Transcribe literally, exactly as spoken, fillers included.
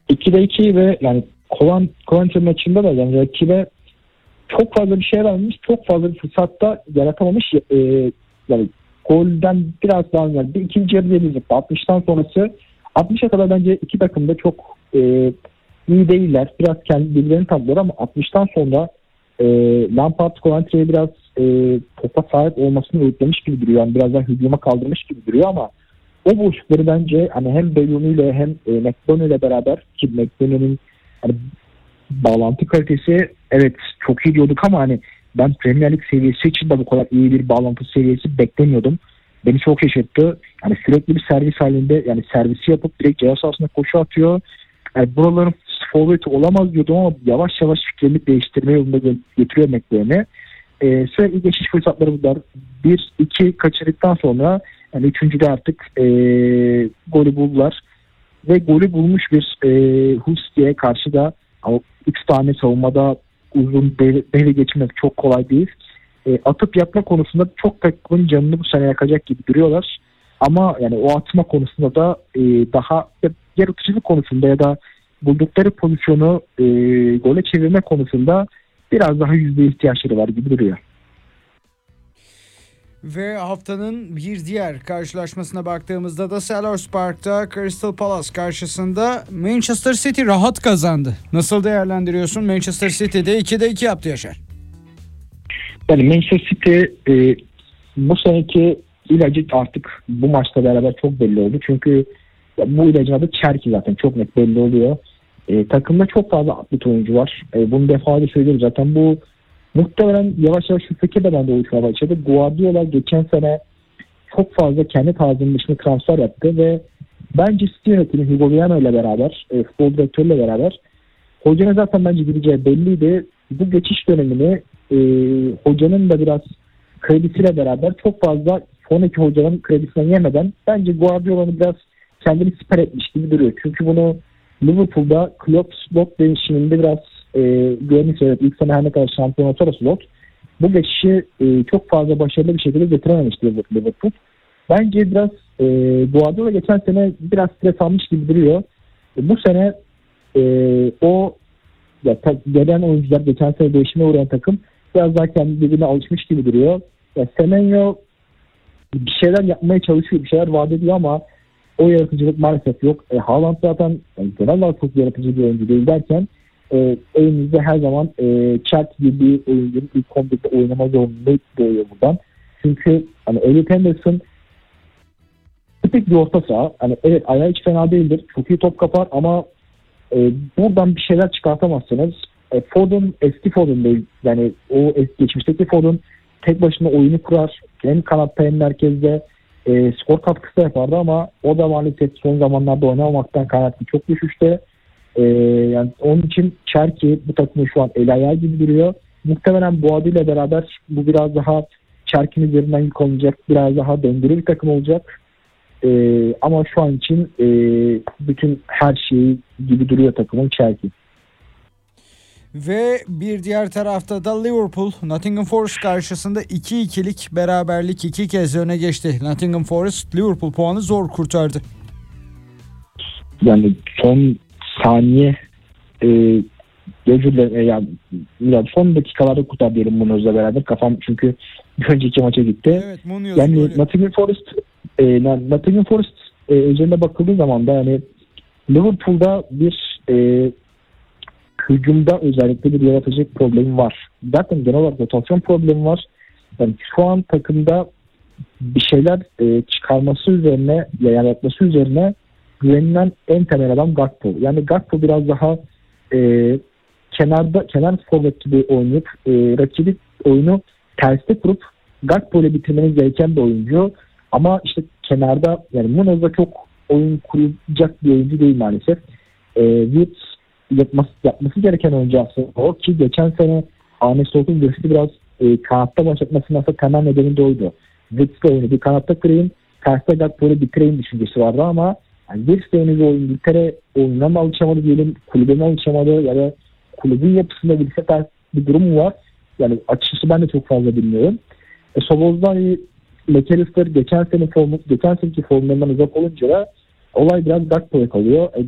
ikide iki ve yani Coventry maçında da yani rakibe çok fazla bir şey vermiş, çok fazla bir fırsatta yaratamamış. E, yani golden biraz daha yani bir ikinci yarı diyebiliriz. altmıştan sonrası altmışa kadar bence iki takım da çok e, iyi değiller. Biraz kendi birbirlerini tablıyor ama altmıştan sonra e, Lampard Coventry'ye biraz e, topa sahip olmasını öğütlemiş gibi duruyor. Yani biraz daha hücuma kaldırmış gibi duruyor ama o boşlukları bence hani hem Belloni ile hem e, McDonough ile beraber ki McDonough'ın hani bağlantı kalitesi evet çok iyi diyorduk ama hani ben Premier Lig seviyesi için de bu kadar iyi bir bağlantı seviyesi beklemiyordum. Beni çok şaşırttı. Yani sürekli bir servis halinde yani servisi yapıp direkt ceza sahasına koşu atıyor. Yani buraların forveti olamaz diyordum ama yavaş yavaş fikrini değiştirme yolunda getiriyor McDonough. Ee, sürekli geçiş fırsatları var. Bir, iki kaçırdıktan sonra yani üçüncüde artık e, golü buldular. Ve golü bulmuş bir e, Huski'ye karşı da üç tane savunmada uzun devre geçmek çok kolay değil. E, atıp yapma konusunda çok takımın canını bu sene yakacak gibi duruyorlar. Ama yani o atma konusunda da e, daha yaratıcılık konusunda ya da buldukları pozisyonu e, gole çevirme konusunda biraz daha yüzde ihtiyaçları var gibi duruyor. Ve haftanın bir diğer karşılaşmasına baktığımızda da Selhurst Park'ta Crystal Palace karşısında Manchester City rahat kazandı. Nasıl değerlendiriyorsun? Manchester City'de ikide iki yaptı Yaşar. Yani Manchester City e, bu seneki ilacı artık bu maçla beraber çok belli oldu. Çünkü bu ilacın adı Cherki zaten çok net belli oluyor. E, takımda çok fazla atlet oyuncu var. E, bunu defalarca söylüyorum zaten bu muhtemelen yavaş yavaş şu fikir de bende oluşmaya başladı. Guardiola geçen sene çok fazla kendi tarzının dışında transfer yaptı ve bence City yönetimi Hugo Viana ile beraber, e, futbol direktörüyle beraber hocanın zaten bence gideceği belliydi. Bu geçiş dönemini e, hocanın da biraz kredisiyle beraber çok fazla sonraki hocanın kredisini yemeden bence Guardiola'nın biraz kendini siper etmiş gibi duruyor. Çünkü bunu Liverpool'da Klopp-Slot değişiminde biraz e, görmüş. Evet, ilk sene her ne kadar şampiyon olsa da Slot bu geçişi e, çok fazla başarılı bir şekilde getirememişti Liverpool. Bence biraz e, Guardiola geçen sene biraz stres almış gibi duruyor. E, bu sene e, o ya, ta, gelen oyuncular geçen sene değişime uğrayan takım biraz daha kendi birbirine alışmış gibi duruyor. Ya, Semenyo bir şeyler yapmaya çalışıyor, bir şeyler vaat ediyor ama o yaratıcılık maalesef yok. E, Haaland zaten yani genel olarak çok yaratıcı bir oyuncu değil derken e, elimizde her zaman e, Chelsea gibi bir oyuncunun ilk on birde oynama zorunluluğu doğuyor buradan. Çünkü hani Elliot Henderson tipik bir orta saha. Hani evet ayağı hiç fena değildir. Çok iyi top kapar ama e, buradan bir şeyler çıkartamazsınız. E, Foden eski Foden değil. Yani o eski, geçmişteki Foden tek başına oyunu kurar. Hem kanatta hem merkezde e, skor katkısı yapardı ama o da maalesef son zamanlarda oynamamaktan kaynaklı çok düşüşte. E, yani onun için Cherki bu takımın şu an el ayağı gibi duruyor. Muhtemelen Boadi ile beraber bu biraz daha Cherki'nin üzerinden yük olacak. Biraz daha dengeli bir takım olacak. E, ama şu an için e, bütün her şeyi gibi duruyor takımın Cherki. Ve bir diğer tarafta da Liverpool Nottingham Forest karşısında iki ikilik beraberlik iki kez öne geçti. Nottingham Forest Liverpool puanı zor kurtardı. Yani son saniye e, özür dilerim, yani, yani son dakikalarda kurtar diyelim Munoz'la beraber. Kafam çünkü bir önceki maça gitti. Evet, Munoz yani böyle. Nottingham Forest e, Nottingham Forest e, üzerine bakıldığı zaman da yani Liverpool'da bir e, hücumda özellikle bir yaratıcı problemi var. Zaten genel olarak rotasyon problemi var. Yani şu an takımda bir şeyler e, çıkarması üzerine, yaratması üzerine güvenilen en temel adam Gakpo. Yani Gakpo biraz daha e, kenarda kenar forvet gibi oynayıp e, rakibi oyunu terste kurup Gakpo ile bitirmeniz gereken bir oyuncu. Ama işte kenarda yani Munoz'da çok oyun kuracak bir oyuncu değil maalesef. E, Wirtz yapması, yapması gereken oyuncu aslında o ki geçen sene Arne Slot'un görüşü biraz e, kanatta başlatmasının aslında temel nedeni de oydu. Wirtz'le oyunu bir kanatta kırayım, terste Gakpo'yu bitireyim düşüncesi vardı ama yani Wirtz'le oyunu oyun İngiltere oyununa mı alışamadı diyelim, kulübüne alışamadı ya da kulübün yapısında bir sefer bir durum mu var? Yani açıkçası ben de çok fazla bilmiyorum. E, Soboz'dan McAllister geçen sene formu, geçen seneki formlarından uzak olunca da olay biraz Gakpo'ya kalıyor. E,